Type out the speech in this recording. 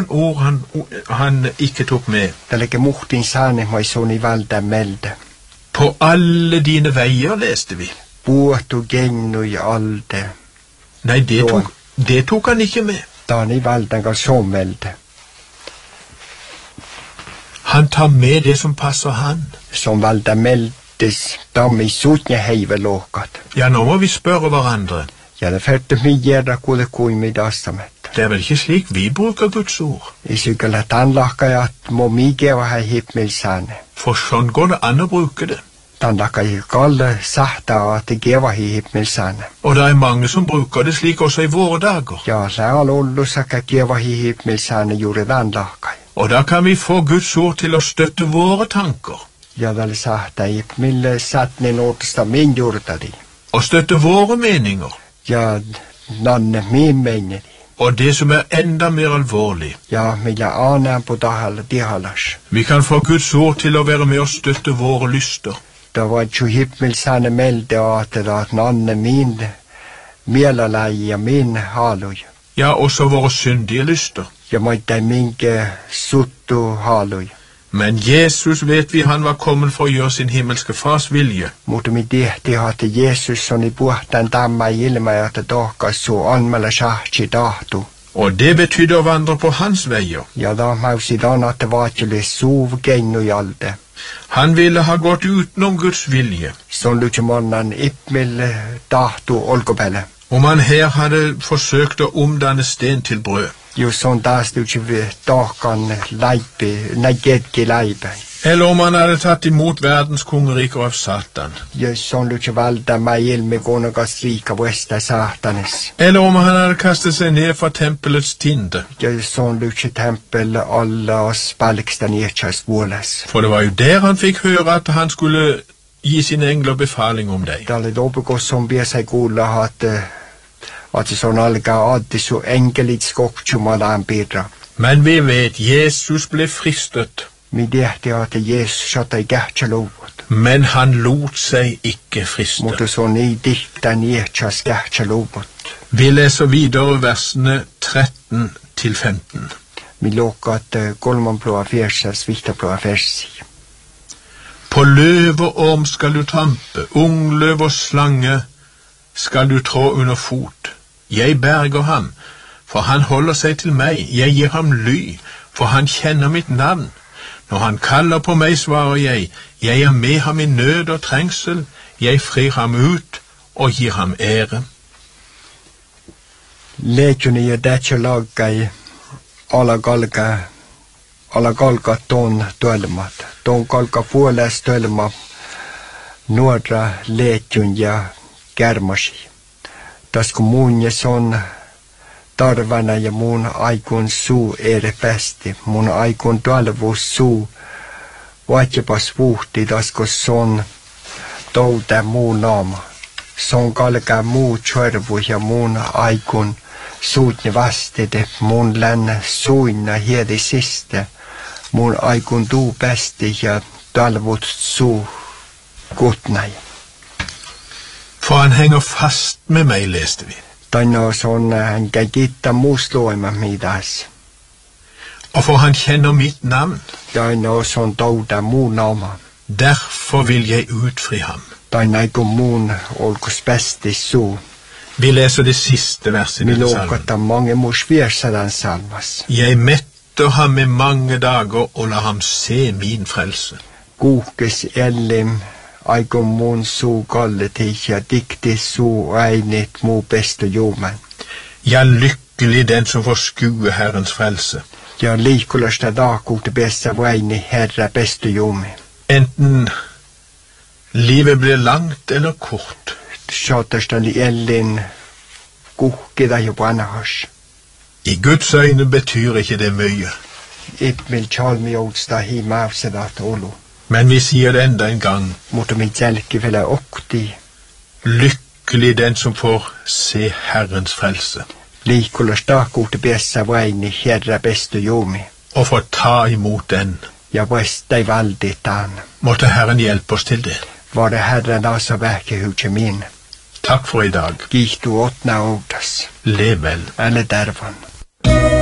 noen ord han ikke tok med. Tälle muhtin saane mai soni valda melde. På alle dine veier, leste vi. Puotu gennu i alde. Nei, det tok han ikke med. Tani valdan kan så melde. Han tar med det som passer han. Som valda meldes, dami sutnya heive lokat. Ja, nå må vi spørre hverandre. Ja, det ferte mye kuule kuin midastamet. Det vel ikke slik vi bruker Guds ord. I sykkel at anlaka at må mi geva hei himmelsane. For sånn går det an å bruke det. Anlaka i galle sahta at det geva hei himmelsane. Og det mange som bruker det slik også i våre dager. Ja, så er ollu saka geva hei himmelsane gjorde det anlaka. Og da kan vi få Guds ord til å støtte våre tanker. Ja, det sahta i mille satne notesta min gjorde det. Og støtte våre meninger. Ja, nanne min mener. Og det som enda mer alvorlig. Ja, milla aner på de hallas. Vi kan få Guds ord til å være med og støtte våre lyster. Da var jo himmelsane melde at nanne min melalai min haloj. Ja, også våre syndige lyster. Ja, måtte minke suttu haloj. Men Jesus vet vi han var kommet for å gjøre sin himmelske fars vilje. Mutta mi tehti hati Jesus on i puhtaan tamma ilma at dohkas så anmella sahti tahtu. Og det betydde å vandre på hans veier. Ja, da mausi dan at vaatjule suv gennu jalde. Han ville ha gått utenom Guds vilje. Sånn lutsemonnan ippmil tahtu olkopelle. Om han her hadde forsøkt å omdanne sten til brød. Jo, sånn das lutse dakan leipi, negedki leipe. Eller om han hadde tatt imot verdens kongeriker av Satan. Ja, sånn lutse valda meg ilme konakas rika vesta satanes. Eller om han hadde kastet seg ned fra tempelets tinde. Ja, sånn lutse tempel alla oss palksta nedkjast våles. For det var jo der han fikk høre at han skulle gi sine engler befaling om deg. Da det oppegås som ber seg gula at det sånn alga adde så enkelit skoktsjumalan bidra. Men vi vet, Jesus ble fristet. Mi tehti at Jesus satt i gärtjalovat. Men han lot seg ikke friste. Mutta sånn i dikta nedkjast gärtjalovat. Vi leser videre versene 13-15. Mi låkat kolmanblåa versas, vitablåa versi. På løv og orm skal du trampe, ungløv og slange skal du trå under fot. Jeg berger ham, for han holder seg til meg. Jeg gir ham ly, for han kjenner mitt navn. Når han kaller på meg, svarer jeg. Jeg er med ham i nød og trengsel. Jeg frir ham ut og gir ham ære. Leikjuni ja dätsä laggai ala galka ton tölmat. Ton galka puoles tölma nuora leikjun ja kärmasi. Tasko muun ja son tarvana ja mun aikun suu ere pästi. Mun aikun talvuus suu vaatjapas vuhti tasko son touta muu naama. Son kalka muu tjörvu ja mun aikun suutne vastede mun länne suinna hiedi siste. Mun aikun tuu pästi ja talvut suu kutnai. For han henger fast med meg, leste vi. Tänne on hän käy kiittää muusloima mitäs. Og for han kjenner mitt navn. Tänne on touta muun naama. Derfor vil jeg utfri ham. Tänne kun muun olkos pästi suu. Vi leser det siste verset i salmen. salmen. Mi luokata mange muus viersadan salmas. Jeg metter ham med mange dager og la ham se min frelse. Kuhkes ellim. Aikon mun suu kalleti ja dikti suu äinit muu bestu juumen. Ja, lykkelig den som får skue Herrens frelse. Ja liikulasta daakuuta besta vaini Herra bestu juumen. Enten livet blir langt eller kort. Saatastani ellin kuhkida jo vanhas. I Guds øyne betyr ikke det mye. Ipmil chalmi oudsta himaavsedat olu. Men vi sier det enda en gang. Mutta min jälki vielä okti. Lykkelig den som får se Herrens frelse. Liikulas taakuuta päässä vaini Herra bestu juumi. Og få ta imot den. Ja vastai valditaan. Måtte Herren hjelpe oss til det. Var det Herren asa vähkehuutse min. Takk for i dag. Kiihtuu otna oudas. Lev vel. Alle tervan.